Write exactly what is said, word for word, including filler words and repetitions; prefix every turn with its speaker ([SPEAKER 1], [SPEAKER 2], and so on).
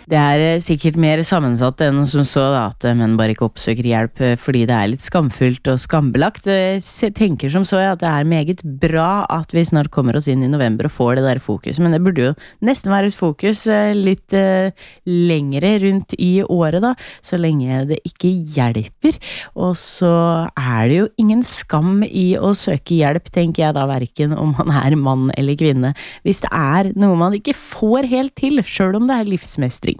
[SPEAKER 1] Det er eh, sikkert mer sammensatt enn som så da, at eh, menn bare ikke oppsøker hjelp eh, fordi det er litt skamfullt og skambelagt. Jeg se- tenker som så ja, at det er meget bra at vi snart kommer oss inn i november og får det der fokus, men det burde jo nesten være et fokus eh, litt eh, lengre rundt i året da, så lenge det ikke hjelper. Og så er det jo ingen skam i å søke hjelp, tenker jeg da, hverken om man er mann eller kvinne. Hvis det er noe man ikke får helt til, selv om det er livsmestring,